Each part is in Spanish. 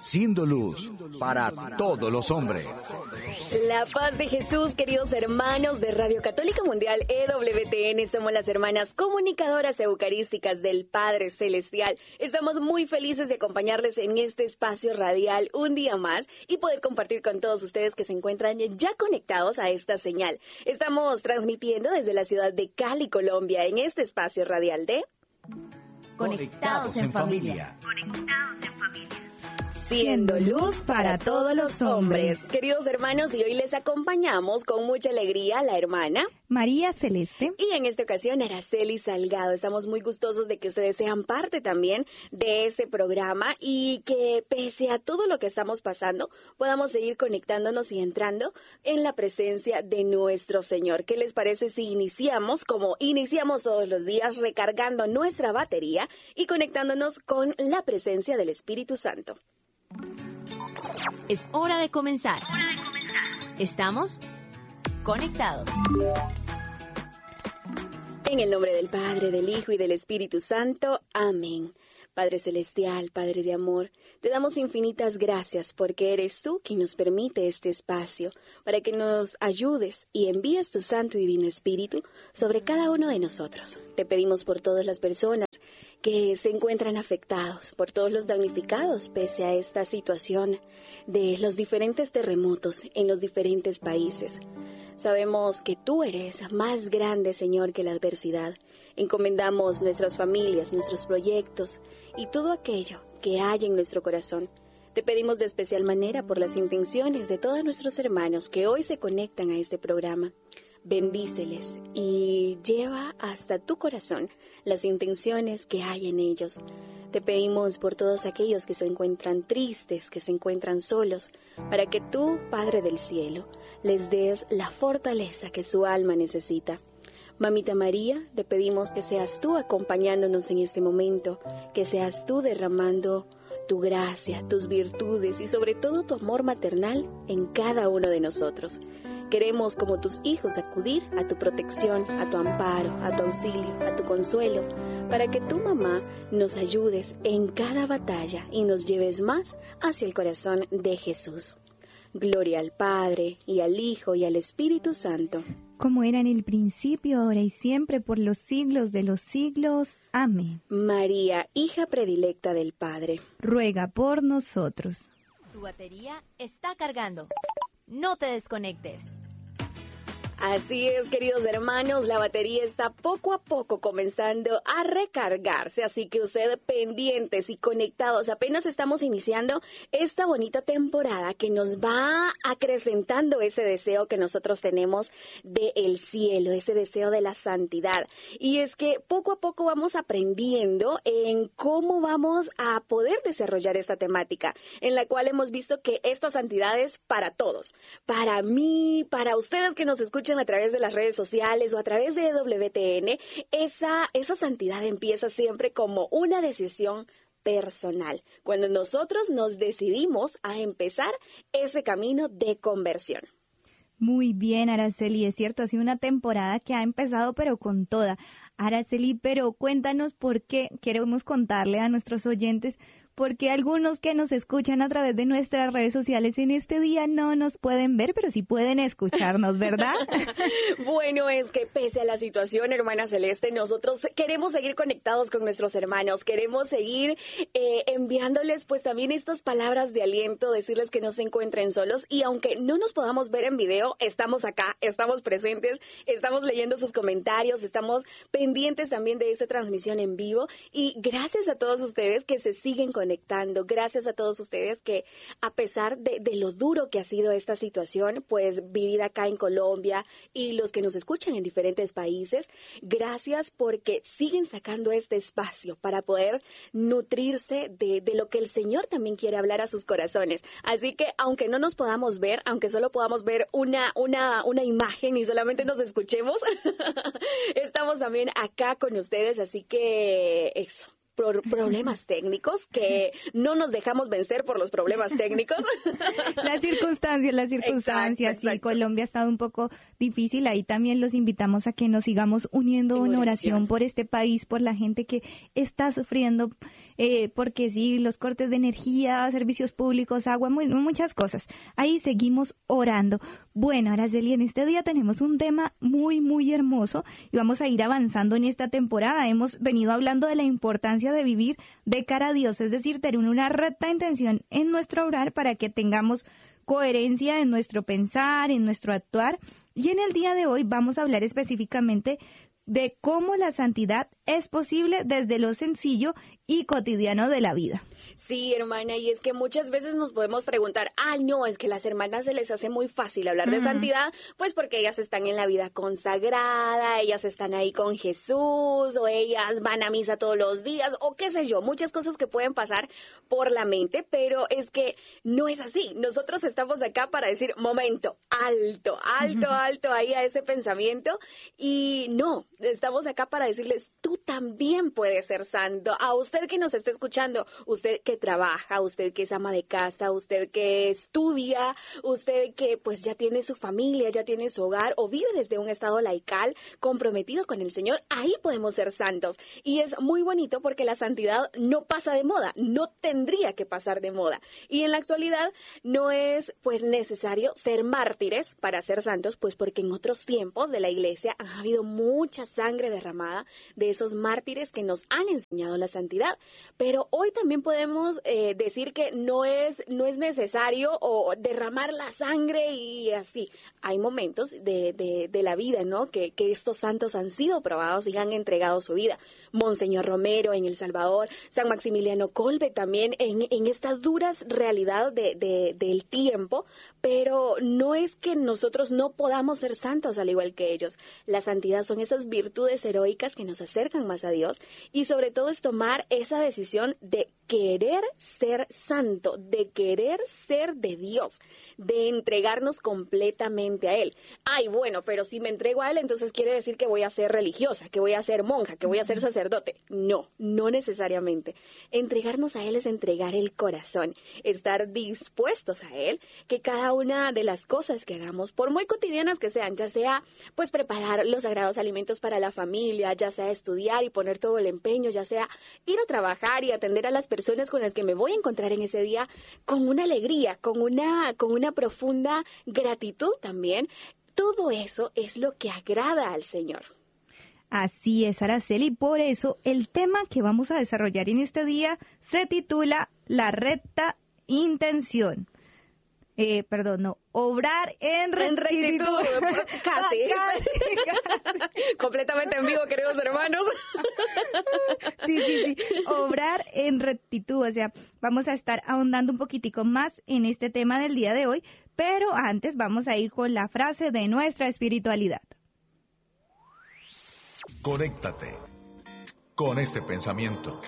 siendo luz para todos los hombres. La paz de Jesús, queridos hermanos de Radio Católica Mundial EWTN, somos las hermanas comunicadoras eucarísticas del Padre Celestial. Estamos muy felices de acompañarles en este espacio radial un día más y poder compartir con todos ustedes que se encuentran ya conectados a esta señal. Estamos transmitiendo desde la ciudad de Cali, Colombia, en este espacio radial de Conectados en familia. Siendo luz para todos los hombres. Queridos hermanos, y hoy les acompañamos con mucha alegría la hermana María Celeste y en esta ocasión Araceli Salgado. Estamos muy gustosos de que ustedes sean parte también de ese programa y que pese a todo lo que estamos pasando podamos seguir conectándonos y entrando en la presencia de nuestro Señor. ¿Qué les parece si iniciamos como iniciamos todos los días, recargando nuestra batería y conectándonos con la presencia del Espíritu Santo? Es hora de comenzar. Estamos conectados. En el nombre del Padre, del Hijo y del Espíritu Santo. Amén. Padre Celestial, Padre de amor, te damos infinitas gracias porque eres tú quien nos permite este espacio para que nos ayudes y envíes tu Santo y Divino Espíritu sobre cada uno de nosotros. Te pedimos por todas las personas que se encuentran afectados, por todos los damnificados pese a esta situación de los diferentes terremotos en los diferentes países. Sabemos que tú eres más grande, Señor, que la adversidad. Encomendamos nuestras familias, nuestros proyectos y todo aquello que hay en nuestro corazón. Te pedimos de especial manera por las intenciones de todos nuestros hermanos que hoy se conectan a este programa. Bendíceles y lleva hasta tu corazón las intenciones que hay en ellos. Te pedimos por todos aquellos que se encuentran tristes, que se encuentran solos, para que tú, Padre del Cielo, les des la fortaleza que su alma necesita. Mamita María, te pedimos que seas tú acompañándonos en este momento, que seas tú derramando tu gracia, tus virtudes y sobre todo tu amor maternal en cada uno de nosotros. Queremos, como tus hijos, acudir a tu protección, a tu amparo, a tu auxilio, a tu consuelo, para que tu mamá nos ayudes en cada batalla y nos lleves más hacia el corazón de Jesús. Gloria al Padre, y al Hijo, y al Espíritu Santo. como era en el principio, ahora y siempre, por los siglos de los siglos. Amén. María, hija predilecta del Padre, ruega por nosotros. Tu batería está cargando. No te desconectes. Así es, queridos hermanos, la batería está poco a poco comenzando a recargarse, así que ustedes pendientes y conectados, apenas estamos iniciando esta bonita temporada que nos va acrecentando ese deseo que nosotros tenemos del cielo, ese deseo de la santidad. Y es que poco a poco vamos aprendiendo en cómo vamos a poder desarrollar esta temática, en la cual hemos visto que esta santidad es para todos, para mí, para ustedes que nos escuchan a través de las redes sociales o a través de WTN, esa santidad empieza siempre como una decisión personal, cuando nosotros nos decidimos a empezar ese camino de conversión. Muy bien, Araceli, es cierto, ha sido una temporada que ha empezado pero con toda. Araceli, pero cuéntanos por qué, queremos contarle a nuestros oyentes, porque algunos que nos escuchan a través de nuestras redes sociales en este día no nos pueden ver, pero sí pueden escucharnos, ¿verdad? Bueno, es que pese a la situación, hermana Celeste, nosotros queremos seguir conectados con nuestros hermanos, queremos seguir enviándoles pues también estas palabras de aliento, decirles que no se encuentren solos, y aunque no nos podamos ver en video, estamos acá, estamos presentes, estamos leyendo sus comentarios, estamos pendientes también de esta transmisión en vivo, y gracias a todos ustedes que se siguen conectando, gracias a todos ustedes que a pesar de lo duro que ha sido esta situación, pues vivida acá en Colombia y los que nos escuchan en diferentes países, gracias porque siguen sacando este espacio para poder nutrirse de lo que el Señor también quiere hablar a sus corazones. Así que aunque no nos podamos ver, aunque solo podamos ver una imagen y solamente nos escuchemos, estamos también acá con ustedes, así que eso. problemas técnicos, que no nos dejamos vencer por los problemas técnicos. Las circunstancias, sí, Colombia ha estado un poco difícil, ahí también los invitamos a que nos sigamos uniendo en oración por este país, por la gente que está sufriendo, porque sí, los cortes de energía, servicios públicos, agua, muchas cosas. Ahí seguimos orando. Bueno, Araceli, en este día tenemos un tema muy, muy hermoso y vamos a ir avanzando en esta temporada. Hemos venido hablando de la importancia de vivir de cara a Dios, es decir, tener una recta intención en nuestro orar para que tengamos coherencia en nuestro pensar, en nuestro actuar. Y en el día de hoy vamos a hablar específicamente de cómo la santidad es posible desde lo sencillo y cotidiano de la vida. Sí, hermana, y es que muchas veces nos podemos preguntar, no, es que las hermanas se les hace muy fácil hablar de santidad, pues porque ellas están en la vida consagrada, ellas están ahí con Jesús, o ellas van a misa todos los días, o qué sé yo, muchas cosas que pueden pasar por la mente, pero es que no es así. Nosotros estamos acá para decir, momento, alto ahí a ese pensamiento, y no, estamos acá para decirles, tú también puedes ser santo. A usted que nos está escuchando, usted que trabaja, usted que es ama de casa, usted que estudia, usted que pues ya tiene su familia, ya tiene su hogar o vive desde un estado laical comprometido con el Señor, ahí podemos ser santos. Y es muy bonito porque la santidad no pasa de moda, no tendría que pasar de moda. Y en la actualidad no es pues necesario ser mártires para ser santos, pues porque en otros tiempos de la iglesia ha habido mucha sangre derramada de esos mártires que nos han enseñado la santidad. Pero hoy también podemos decir que no es necesario o derramar la sangre y así. Hay momentos de la vida, ¿no? Que estos santos han sido probados y han entregado su vida. Monseñor Romero en El Salvador, San Maximiliano Kolbe también en esta dura realidad del tiempo, pero no es que nosotros no podamos ser santos al igual que ellos. La santidad son esas virtudes heroicas que nos acercan más a Dios y sobre todo es tomar esa decisión de querer ser santo, de querer ser de Dios, de entregarnos completamente a Él. Bueno, pero si me entrego a Él, entonces quiere decir que voy a ser religiosa, que voy a ser monja, que voy a ser sacerdote. No necesariamente. Entregarnos a Él es entregar el corazón, estar dispuestos a Él, que cada una de las cosas que hagamos, por muy cotidianas que sean, ya sea pues preparar los sagrados alimentos para la familia, ya sea estudiar y poner todo el empeño, ya sea ir a trabajar y atender a las personas con las que me voy a encontrar en ese día con una alegría, con una profunda gratitud también. Todo eso es lo que agrada al Señor. Así es, Araceli, por eso el tema que vamos a desarrollar en este día se titula La recta intención. Obrar en rectitud. Casi. Completamente en vivo, queridos hermanos. Sí. Obrar en rectitud. O sea, vamos a estar ahondando un poquitico más en este tema del día de hoy, pero antes vamos a ir con la frase de nuestra espiritualidad. Conéctate con este pensamiento.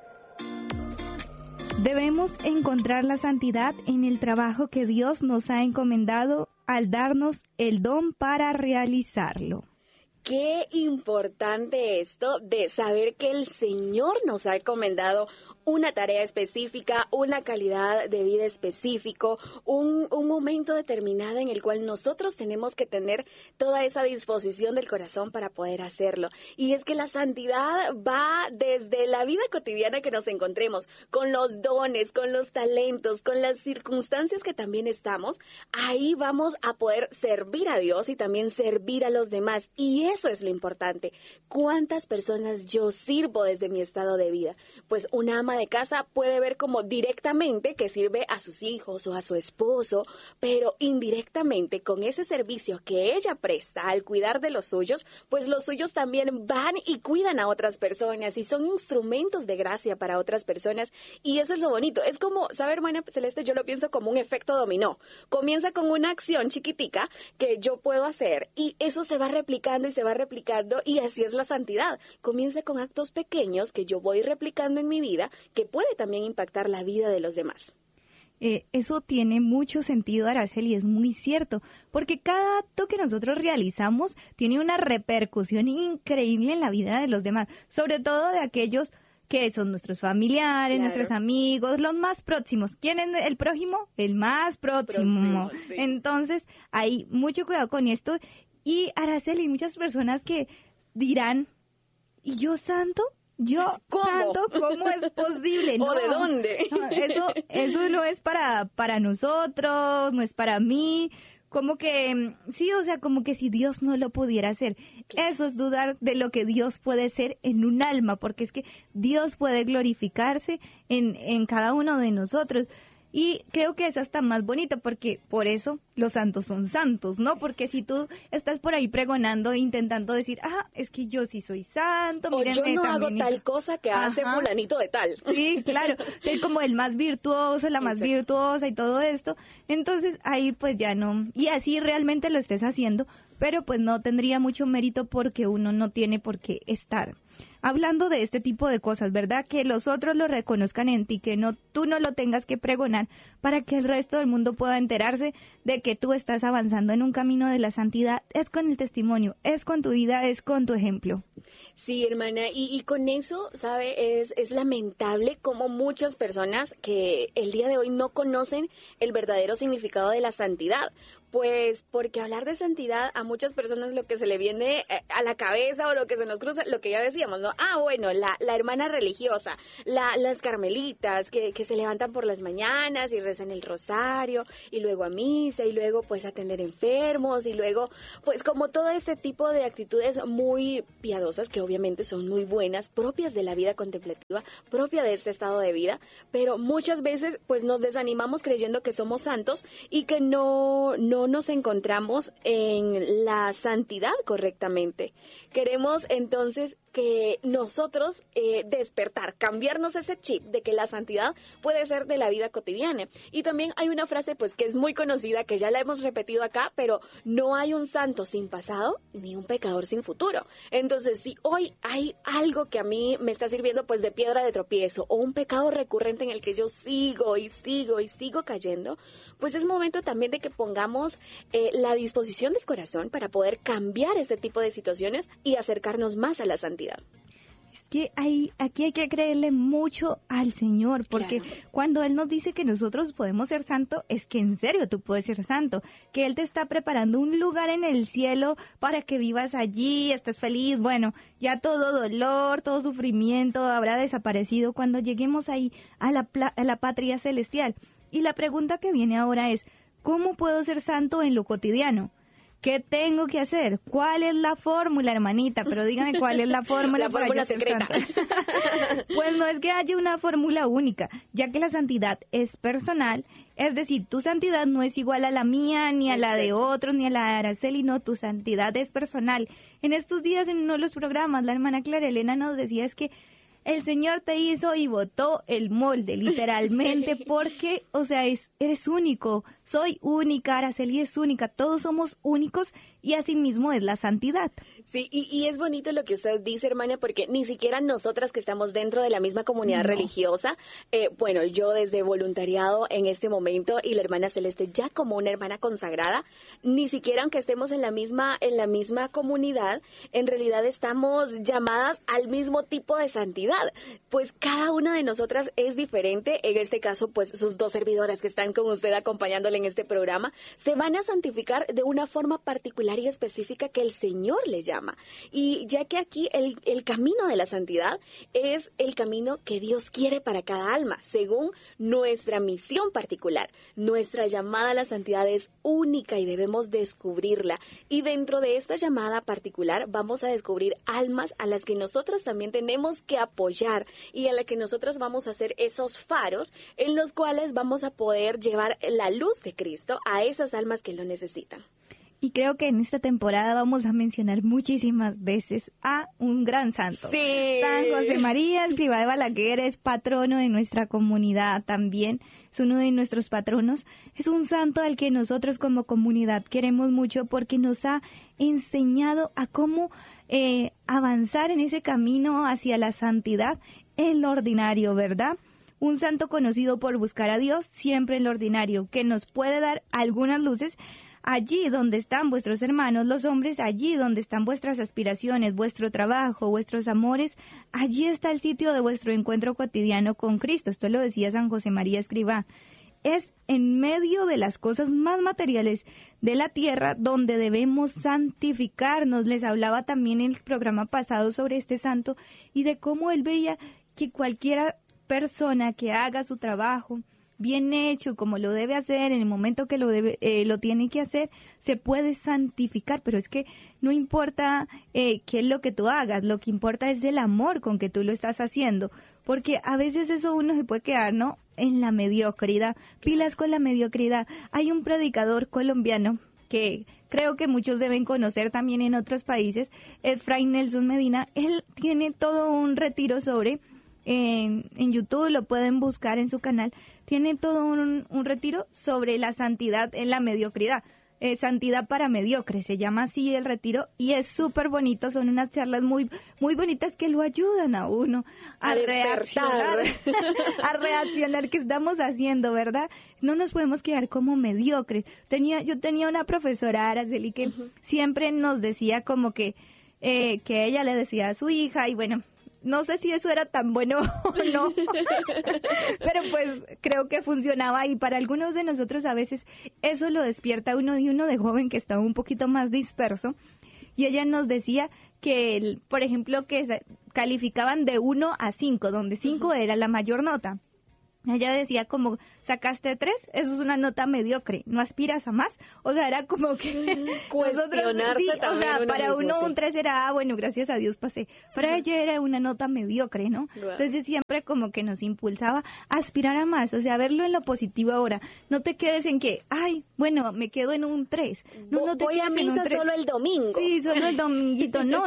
Debemos encontrar la santidad en el trabajo que Dios nos ha encomendado al darnos el don para realizarlo. Qué importante esto de saber que el Señor nos ha encomendado una tarea específica, una calidad de vida específico, un momento determinado en el cual nosotros tenemos que tener toda esa disposición del corazón para poder hacerlo. Y es que la santidad va desde la vida cotidiana que nos encontremos, con los dones, con los talentos, con las circunstancias que también estamos. Ahí vamos a poder servir a Dios y también servir a los demás. Y eso es lo importante. ¿Cuántas personas yo sirvo desde mi estado de vida? Pues una ama de casa puede ver como directamente que sirve a sus hijos o a su esposo, pero indirectamente con ese servicio que ella presta al cuidar de los suyos, pues los suyos también van y cuidan a otras personas y son instrumentos de gracia para otras personas y eso es lo bonito. Es como, ¿sabe, hermana Celeste? Yo lo pienso como un efecto dominó. Comienza con una acción chiquitica que yo puedo hacer y eso se va replicando y se va replicando y así es la santidad. Comienza con actos pequeños que yo voy replicando en mi vida que puede también impactar la vida de los demás. Eso tiene mucho sentido, Araceli, es muy cierto, porque cada acto que nosotros realizamos tiene una repercusión increíble en la vida de los demás, sobre todo de aquellos que son nuestros familiares, nuestros amigos, los más próximos. ¿Quién es el prójimo? El más próximo. Sí. Entonces, hay mucho cuidado con esto. Y Araceli, muchas personas que dirán, ¿y yo santo? ¿Yo santo? ¿Cómo es posible? ¿O de dónde? No, eso no es para nosotros, no es para mí. Como que, sí, o sea, como que si Dios no lo pudiera hacer. Eso es dudar de lo que Dios puede ser en un alma, porque es que Dios puede glorificarse en cada uno de nosotros. Y creo que es hasta más bonito, porque por eso los santos son santos, ¿no? Porque si tú estás por ahí pregonando, intentando decir, es que yo sí soy santo, o mírenme, yo no hago también tal cosa que hace fulanito de tal. Sí, claro, soy como el más virtuoso, la más virtuosa y todo esto. Entonces ahí pues ya no, y así realmente lo estés haciendo, pero pues no tendría mucho mérito porque uno no tiene por qué estar hablando de este tipo de cosas, ¿verdad? Que los otros lo reconozcan en ti, que tú no lo tengas que pregonar para que el resto del mundo pueda enterarse de que tú estás avanzando en un camino de la santidad. Es con el testimonio, es con tu vida, es con tu ejemplo. Sí, hermana, y con eso, ¿sabe? Es lamentable como muchas personas que el día de hoy no conocen el verdadero significado de la santidad. Pues porque hablar de santidad a muchas personas lo que se le viene a la cabeza o lo que se nos cruza, lo que ya decíamos, ¿no? Bueno, la hermana religiosa, las carmelitas que se levantan por las mañanas y rezan el rosario y luego a misa y luego pues atender enfermos y luego pues como todo este tipo de actitudes muy piadosas que obviamente son muy buenas, propias de la vida contemplativa, propia de este estado de vida, pero muchas veces pues nos desanimamos creyendo que somos santos y que no nos encontramos en la santidad correctamente. Queremos entonces que nosotros despertar, cambiarnos ese chip de que la santidad puede ser de la vida cotidiana. Y también hay una frase pues que es muy conocida, que ya la hemos repetido acá, pero no hay un santo sin pasado ni un pecador sin futuro. Entonces, si hoy hay algo que a mí me está sirviendo pues de piedra de tropiezo o un pecado recurrente en el que yo sigo cayendo, pues es momento también de que pongamos la disposición del corazón para poder cambiar este tipo de situaciones y acercarnos más a la santidad. Es que aquí hay que creerle mucho al Señor, porque cuando Él nos dice que nosotros podemos ser santos, es que en serio tú puedes ser santo, que Él te está preparando un lugar en el cielo para que vivas allí, estés feliz, bueno, ya todo dolor, todo sufrimiento habrá desaparecido cuando lleguemos ahí a la patria celestial. Y la pregunta que viene ahora es, ¿cómo puedo ser santo en lo cotidiano? ¿Qué tengo que hacer? ¿Cuál es la fórmula, hermanita? Pero dígame cuál es la fórmula para yo ser secreta. santa. Pues no es que haya una fórmula única, ya que la santidad es personal, es decir, tu santidad no es igual a la mía, ni a la de otros, ni a la de Araceli, no, tu santidad es personal. En estos días, en uno de los programas, la hermana Clara Elena nos decía es que el Señor te hizo y botó el molde, literalmente, porque, o sea, eres único, soy única, Araceli es única, todos somos únicos y asimismo es la santidad. Sí, y es bonito lo que usted dice, hermana, porque ni siquiera nosotras que estamos dentro de la misma comunidad religiosa, bueno, yo desde voluntariado en este momento y la hermana Celeste ya como una hermana consagrada, ni siquiera aunque estemos en la misma comunidad, en realidad estamos llamadas al mismo tipo de santidad, pues cada una de nosotras es diferente. En este caso, pues sus dos servidoras que están con usted acompañándole en este programa, se van a santificar de una forma particular y específica que el Señor le llama. Y ya que aquí el camino de la santidad es el camino que Dios quiere para cada alma, según nuestra misión particular. Nuestra llamada a la santidad es única y debemos descubrirla. Y dentro de esta llamada particular vamos a descubrir almas a las que nosotras también tenemos que apoyar y a las que nosotros vamos a hacer esos faros en los cuales vamos a poder llevar la luz de Cristo a esas almas que lo necesitan. Y creo que en esta temporada vamos a mencionar muchísimas veces a un gran santo. Sí. San José María Escrivá de Balaguer es patrono de nuestra comunidad también, es uno de nuestros patronos. Es un santo al que nosotros como comunidad queremos mucho porque nos ha enseñado a cómo avanzar en ese camino hacia la santidad en lo ordinario, ¿verdad? Un santo conocido por buscar a Dios siempre en lo ordinario, que nos puede dar algunas luces allí donde están vuestros hermanos, los hombres, allí donde están vuestras aspiraciones, vuestro trabajo, vuestros amores, allí está el sitio de vuestro encuentro cotidiano con Cristo. Esto lo decía San José María Escrivá. Es en medio de las cosas más materiales de la tierra donde debemos santificarnos. Les hablaba también en el programa pasado sobre este santo y de cómo él veía que cualquier persona que haga su trabajo bien hecho, como lo debe hacer, en el momento que lo tiene que hacer, se puede santificar, pero es que no importa qué es lo que tú hagas, lo que importa es el amor con que tú lo estás haciendo, porque a veces eso uno se puede quedar, ¿no?, en la mediocridad, pilas con la mediocridad. Hay un predicador colombiano que creo que muchos deben conocer también en otros países, es Fray Nelson Medina. Él tiene todo un retiro sobre... En YouTube lo pueden buscar en su canal, tiene todo un retiro sobre la santidad en la mediocridad, santidad para mediocres, se llama así el retiro, y es súper bonito, son unas charlas muy muy bonitas que lo ayudan a uno a reaccionar, a reaccionar qué estamos haciendo, ¿verdad? No nos podemos quedar como mediocres. Yo tenía una profesora, Araceli, que siempre nos decía como que ella le decía a su hija, y bueno, no sé si eso era tan bueno o no, pero pues creo que funcionaba, y para algunos de nosotros a veces eso lo despierta a uno, y uno de joven que estaba un poquito más disperso, y ella nos decía que, por ejemplo, que calificaban de 1 a 5, donde 5 era la mayor nota. Ella decía como, sacaste 3, eso es una nota mediocre, no aspiras a más. O sea, era como que cuestionarse sí, también, o sea, para mismo, uno sí. un 3 era, bueno, gracias a Dios pasé. Para ella era una nota mediocre, ¿no? Wow. Entonces siempre como que nos impulsaba a aspirar a más, o sea, verlo en lo positivo ahora. No te quedes en que, ay, bueno, me quedo en un 3. No te voy a quedes en un misa 3. solo el domingo. Sí, solo el dominguito. No,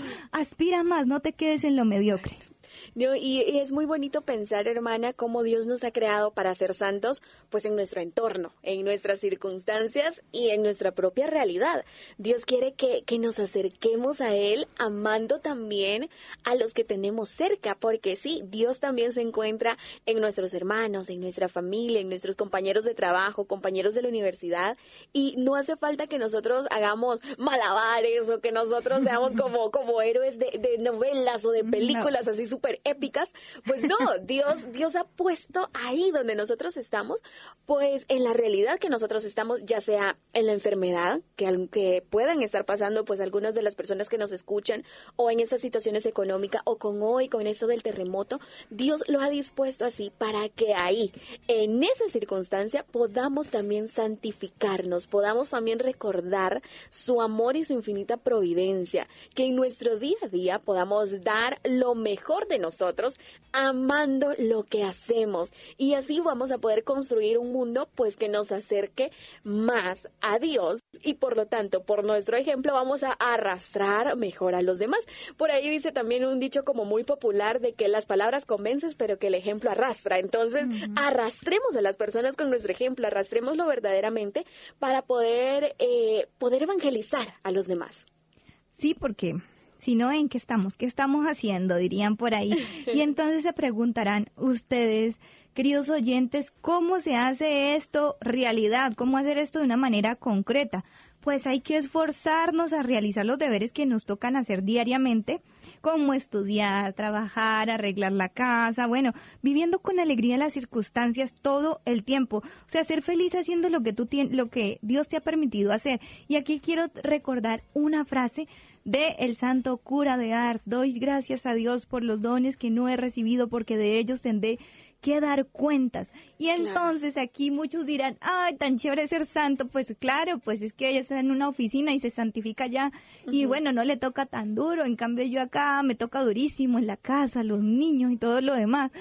aspira más, no te quedes en lo mediocre. No, y es muy bonito pensar, hermana, cómo Dios nos ha creado para ser santos, pues en nuestro entorno, en nuestras circunstancias y en nuestra propia realidad. Dios quiere que nos acerquemos a Él amando también a los que tenemos cerca, porque sí, Dios también se encuentra en nuestros hermanos, en nuestra familia, en nuestros compañeros de trabajo, compañeros de la universidad, y no hace falta que nosotros hagamos malabares o que nosotros seamos como héroes de novelas o de películas así súper épicas. Pues no, Dios ha puesto ahí donde nosotros estamos, pues en la realidad que nosotros estamos, ya sea en la enfermedad que puedan estar pasando pues algunas de las personas que nos escuchan, o en esas situaciones económicas, o con eso del terremoto. Dios lo ha dispuesto así para que ahí, en esa circunstancia, podamos también santificarnos, podamos también recordar su amor y su infinita providencia, que en nuestro día a día podamos dar lo mejor de nosotros, amando lo que hacemos, y así vamos a poder construir un mundo pues que nos acerque más a Dios, y por lo tanto, por nuestro ejemplo, vamos a arrastrar mejor a los demás. Por ahí dice también un dicho como muy popular de que las palabras convencen, pero que el ejemplo arrastra. Entonces, arrastremos a las personas con nuestro ejemplo, arrastrémoslo verdaderamente para poder evangelizar a los demás. Sí, porque si no, ¿en qué estamos? ¿Qué estamos haciendo? Dirían por ahí. Y entonces se preguntarán ustedes, queridos oyentes, ¿cómo se hace esto realidad? ¿Cómo hacer esto de una manera concreta? Pues hay que esforzarnos a realizar los deberes que nos tocan hacer diariamente, como estudiar, trabajar, arreglar la casa, bueno, viviendo con alegría las circunstancias todo el tiempo. O sea, ser feliz haciendo lo que Dios te ha permitido hacer. Y aquí quiero recordar una frase de el santo cura de Ars: doy gracias a Dios por los dones que no he recibido, porque de ellos tendré que dar cuentas. Y entonces aquí muchos dirán, ay, tan chévere ser santo. Pues claro, pues es que ella está en una oficina y se santifica ya, y bueno, no le toca tan duro. En cambio yo acá me toca durísimo en la casa, los niños y todo lo demás.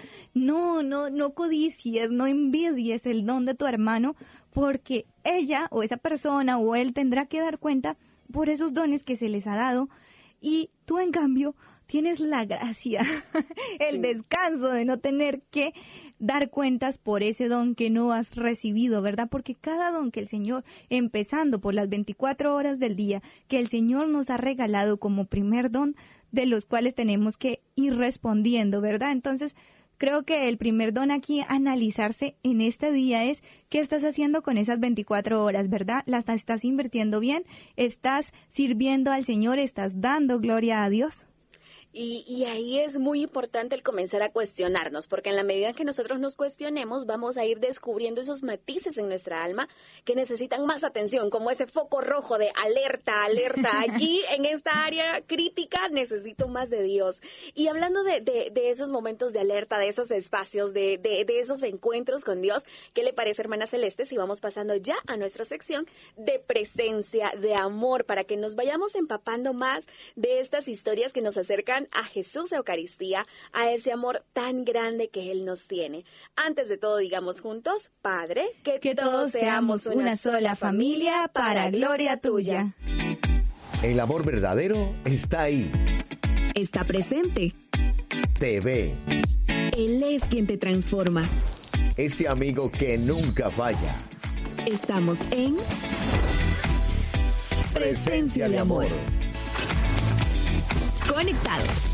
No codicies, no envidies el don de tu hermano, porque ella o esa persona o él tendrá que dar cuenta por esos dones que se les ha dado, y tú en cambio tienes la gracia, el descanso de no tener que dar cuentas por ese don que no has recibido, ¿verdad? Porque cada don que el Señor, empezando por las 24 horas del día, que el Señor nos ha regalado como primer don, de los cuales tenemos que ir respondiendo, ¿verdad? Entonces, creo que el primer don aquí a analizarse en este día es qué estás haciendo con esas 24 horas, ¿verdad? ¿Las estás invirtiendo bien? ¿Estás sirviendo al Señor? ¿Estás dando gloria a Dios? Y ahí es muy importante el comenzar a cuestionarnos, porque en la medida que nosotros nos cuestionemos, vamos a ir descubriendo esos matices en nuestra alma que necesitan más atención, como ese foco rojo de alerta, alerta. Aquí, en esta área crítica, necesito más de Dios. Y hablando de esos momentos de alerta, de esos espacios, de esos encuentros con Dios, ¿qué le parece, hermana Celeste, si vamos pasando ya a nuestra sección de presencia, de amor, para que nos vayamos empapando más de estas historias que nos acercan a Jesús Eucaristía, a ese amor tan grande que Él nos tiene? Antes de todo, digamos juntos: Padre, que todos seamos una sola familia para gloria tuya. El amor verdadero está ahí. Está presente. Te ve. Él es quien te transforma. Ese amigo que nunca falla. Estamos en Presencia de amor. Conectados.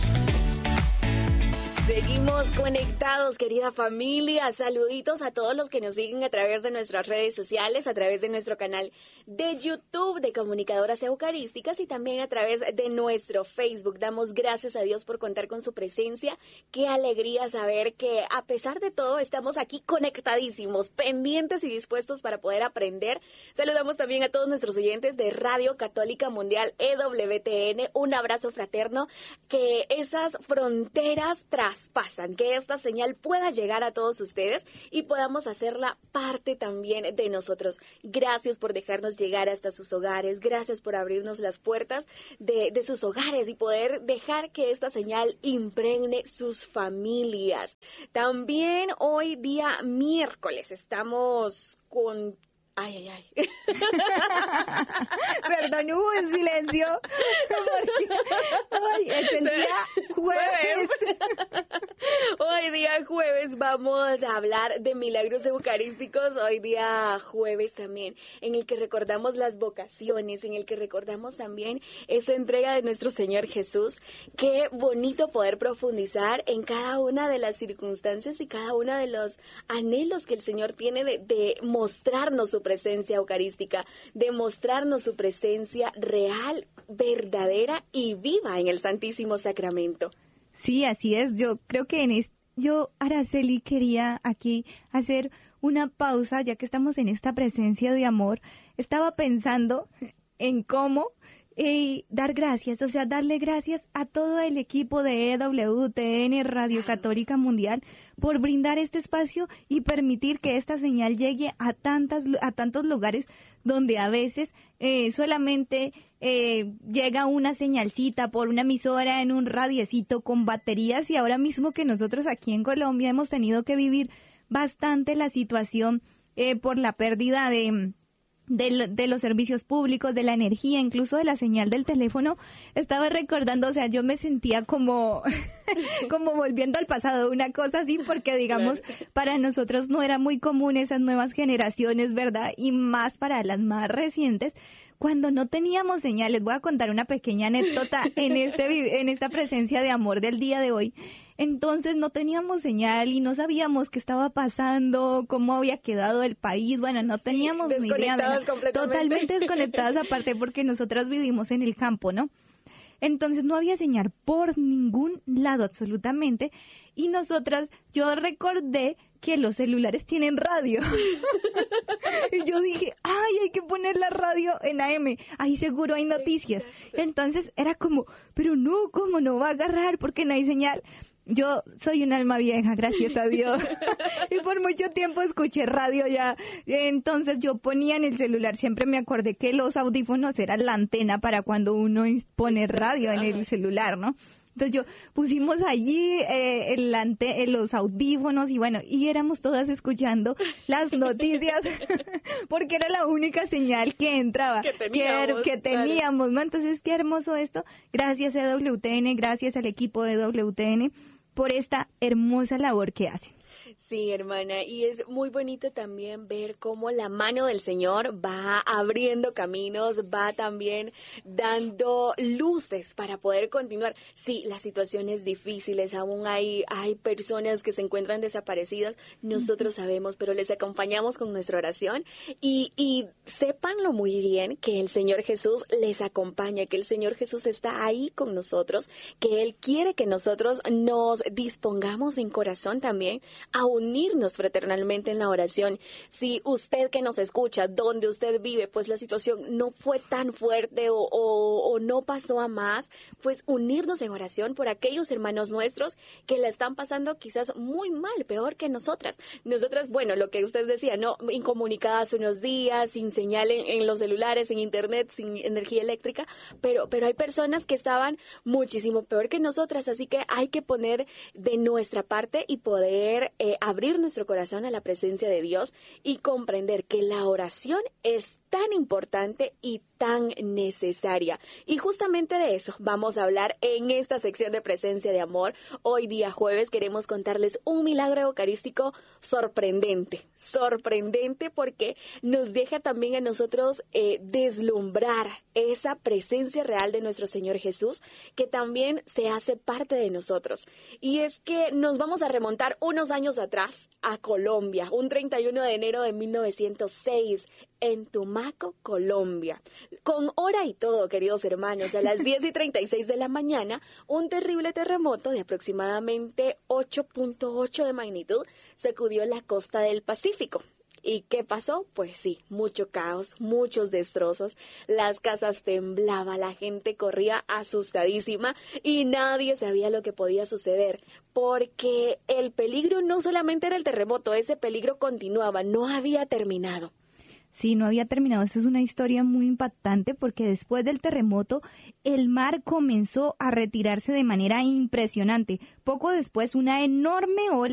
Seguimos conectados, querida familia. Saluditos a todos los que nos siguen a través de nuestras redes sociales, a través de nuestro canal de YouTube de Comunicadoras Eucarísticas y también a través de nuestro Facebook. Damos gracias a Dios por contar con su presencia. Qué alegría saber que a pesar de todo estamos aquí conectadísimos, pendientes y dispuestos para poder aprender. Saludamos también a todos nuestros oyentes de Radio Católica Mundial EWTN. Un abrazo fraterno. Que esas fronteras traspasan, que esta señal pueda llegar a todos ustedes y podamos hacerla parte también de nosotros. Gracias por dejarnos llegar hasta sus hogares, gracias por abrirnos las puertas de sus hogares y poder dejar que esta señal impregne sus familias. También hoy día miércoles estamos con... Ay. Perdón, hubo un silencio. Porque, es el día jueves. Hoy día jueves vamos a hablar de milagros eucarísticos. Hoy día jueves también, en el que recordamos las vocaciones, en el que recordamos también esa entrega de nuestro Señor Jesús. Qué bonito poder profundizar en cada una de las circunstancias y cada uno de los anhelos que el Señor tiene de mostrarnos su presencia eucarística, de mostrarnos su presencia real, verdadera y viva en el Santísimo Sacramento. Sí, así es. Yo creo que yo, Araceli, quería aquí hacer una pausa, ya que estamos en esta presencia de amor. Estaba pensando en cómo dar gracias, o sea, darle gracias a todo el equipo de EWTN Radio Católica Mundial por brindar este espacio y permitir que esta señal llegue a tantos lugares donde a veces solamente llega una señalcita por una emisora en un radiecito con baterías, y ahora mismo que nosotros aquí en Colombia hemos tenido que vivir bastante la situación por la pérdida de los servicios públicos, de la energía, incluso de la señal del teléfono. Estaba recordando, o sea, yo me sentía como volviendo al pasado, una cosa así, porque digamos, claro, para nosotros no era muy común esas nuevas generaciones, ¿verdad? Y más para las más recientes, cuando no teníamos señales. Voy a contar una pequeña anécdota en esta presencia de amor del día de hoy. Entonces no teníamos señal y no sabíamos qué estaba pasando, cómo había quedado el país. Bueno, no teníamos ni idea. Totalmente desconectadas, aparte porque nosotras vivimos en el campo, ¿no? Entonces no había señal por ningún lado absolutamente, y yo recordé que los celulares tienen radio. Y yo dije, hay que poner la radio en AM, ahí seguro hay noticias. Entonces era como, pero no, ¿cómo no va a agarrar? Porque no hay señal. Yo soy un alma vieja, gracias a Dios. Y por mucho tiempo escuché radio ya. Entonces yo ponía en el celular, siempre me acordé que los audífonos eran la antena para cuando uno pone radio en el celular, ¿no? Entonces pusimos allí los audífonos y bueno, y éramos todas escuchando las noticias porque era la única señal que entraba, que teníamos, ¿no? Entonces, qué hermoso esto. Gracias a EWTN, gracias al equipo de EWTN por esta hermosa labor que hacen. Sí, hermana, y es muy bonito también ver cómo la mano del Señor va abriendo caminos, va también dando luces para poder continuar. Sí, las situaciones difíciles, aún hay personas que se encuentran desaparecidas, nosotros sabemos, pero les acompañamos con nuestra oración y sépanlo muy bien que el Señor Jesús les acompaña, que el Señor Jesús está ahí con nosotros, que Él quiere que nosotros nos dispongamos en corazón también a unirnos fraternalmente en la oración. Si usted que nos escucha, donde usted vive, pues la situación no fue tan fuerte o no pasó a más, pues unirnos en oración por aquellos hermanos nuestros que la están pasando quizás muy mal, peor que nosotras. Nosotras, bueno, lo que usted decía, ¿no? Incomunicadas unos días, sin señal en los celulares, sin internet, sin energía eléctrica, pero hay personas que estaban muchísimo peor que nosotras, así que hay que poner de nuestra parte y poder abrir nuestro corazón a la presencia de Dios y comprender que la oración es tan importante y tan necesaria. Y justamente de eso vamos a hablar en esta sección de Presencia de Amor. Hoy día jueves queremos contarles un milagro eucarístico sorprendente porque nos deja también a nosotros deslumbrar esa presencia real de nuestro Señor Jesús, que también se hace parte de nosotros. Y es que nos vamos a remontar unos años atrás a Colombia, un 31 de enero de 1906, en Tumaco, Colombia. Con hora y todo, queridos hermanos, a las 10:36 de la mañana, un terrible terremoto de aproximadamente 8.8 de magnitud sacudió la costa del Pacífico. ¿Y qué pasó? Pues sí, mucho caos, muchos destrozos, las casas temblaban, la gente corría asustadísima y nadie sabía lo que podía suceder, porque el peligro no solamente era el terremoto, ese peligro continuaba, no había terminado. Sí, no había terminado. Esa es una historia muy impactante porque después del terremoto el mar comenzó a retirarse de manera impresionante. Poco después una enorme ola